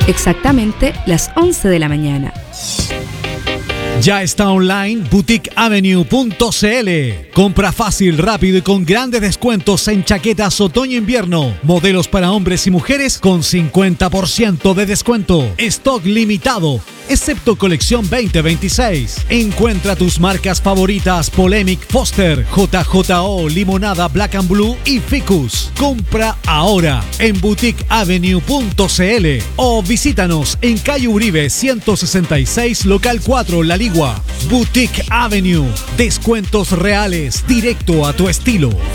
Exactamente las 11 de la mañana. Ya está online boutiqueavenue.cl. Compra fácil, rápido y con grandes descuentos en chaquetas otoño-invierno. Modelos para hombres y mujeres con 50% de descuento. Stock limitado, excepto colección 2026. Encuentra tus marcas favoritas: Polemic, Foster, JJO, Limonada, Black and Blue y Ficus. Compra ahora en boutiqueavenue.cl o visítanos en calle Uribe 166, local 4, La Ligua. Boutique Avenue. Descuentos reales, directo a tu estilo.